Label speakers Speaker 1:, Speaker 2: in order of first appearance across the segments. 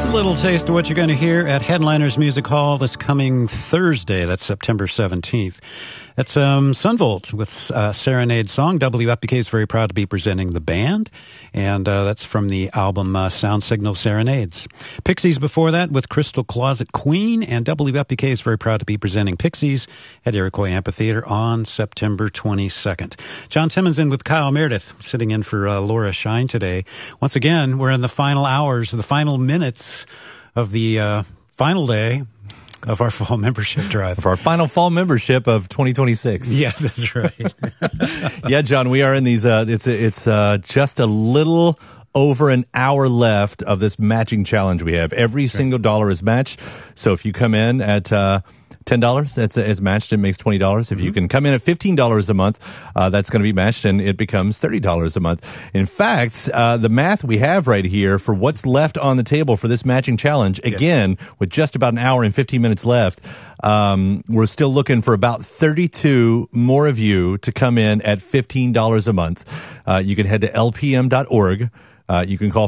Speaker 1: little taste of what you're going to hear at Headliners Music Hall this coming Thursday. That's September 17th. That's Sunvolt with Serenade song. WFPK is very proud to be presenting the band, and that's from the album Sound Signal Serenades. Pixies before that with Crystal Closet Queen, and WFPK is very proud to be presenting Pixies at Iroquois Amphitheater on September 22nd. John Timmons in with Kyle Meredith, sitting in for Laura Shine today. Once again, we're in the final hours, the final minutes of the final day of our fall membership drive.
Speaker 2: For our final fall membership of 2026.
Speaker 1: Yes, that's right.
Speaker 2: Yeah, John, we are in these, it's just a little over an hour left of this matching challenge we have. Every single dollar is matched. So if you come in at $10, that's matched. It makes $20. If you can come in at $15 a month, that's going to be matched, and it becomes $30 a month. In fact, the math we have right here for what's left on the table for this matching challenge, again, with just about an hour and 15 minutes left, we're still looking for about 32 more of you to come in at $15 a month. You can head to lpm.org. You can call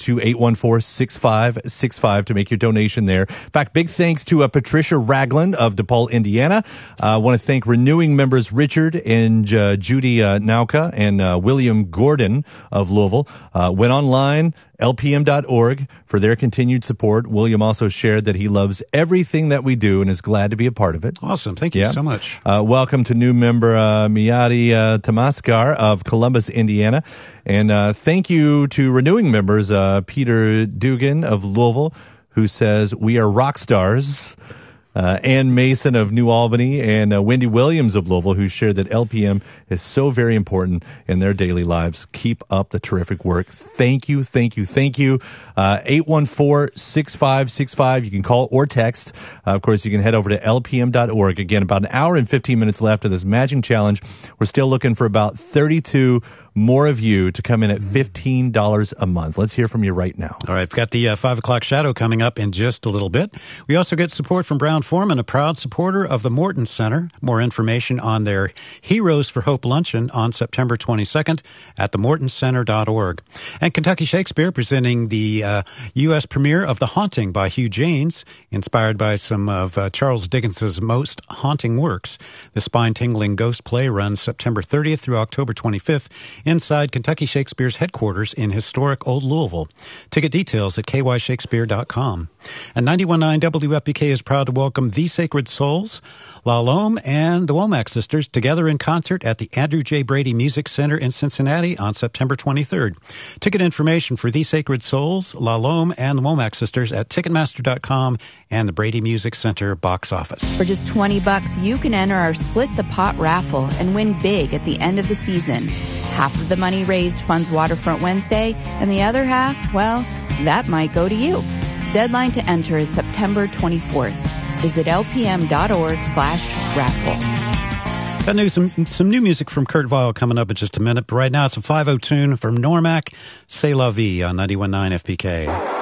Speaker 2: 502-814-6565 to make your donation there. In fact, big thanks to Patricia Ragland of DePaul, Indiana. I want to thank renewing members Richard and Judy Nauka and William Gordon of Louisville. Went online, lpm.org, for their continued support. William also shared that he loves everything that we do and is glad to be a part of it.
Speaker 1: Awesome. Thank you so much.
Speaker 2: Welcome to new member Miyadi Tamaskar of Columbus, Indiana. And thank you to renewing members Peter Dugan of Louisville, who says, "We are rock stars." Ann Mason of New Albany, and Wendy Williams of Louisville, who shared that LPM is so very important in their daily lives. Keep up the terrific work. Thank you, thank you, thank you. 814-6565. You can call or text. Of course, you can head over to lpm.org. Again, about an hour and 15 minutes left of this matching challenge. We're still looking for about 32 more of you to come in at $15 a month. Let's hear from you right now.
Speaker 1: All right, we've got the 5 o'clock shadow coming up in just a little bit. We also get support from Brown Foreman, a proud supporter of the Morton Center. More information on their Heroes for Hope luncheon on September 22nd at themortoncenter.org. And Kentucky Shakespeare presenting the U.S. premiere of The Haunting by Hugh Janes, inspired by some of Charles Dickens's most haunting works. The spine-tingling ghost play runs September 30th through October 25th inside Kentucky Shakespeare's headquarters in historic Old Louisville. Ticket details at kyshakespeare.com. And 91.9 WFPK is proud to welcome The Sacred Souls, La Lome, and the Womack Sisters together in concert at the Andrew J. Brady Music Center in Cincinnati on September 23rd. Ticket information for The Sacred Souls, La Lome, and the Womack Sisters at Ticketmaster.com and the Brady Music Center box office.
Speaker 3: For just $20, you can enter our Split the Pot raffle and win big at the end of the season. Half of the money raised funds Waterfront Wednesday, and the other half, well, that might go to you. Deadline to enter is September 24th. Visit lpm.org/raffle.
Speaker 1: Got some new music from Kurt Vile coming up in just a minute, but right now it's a 5:00 tune from Normac, C'est La Vie on 91.9 FPK.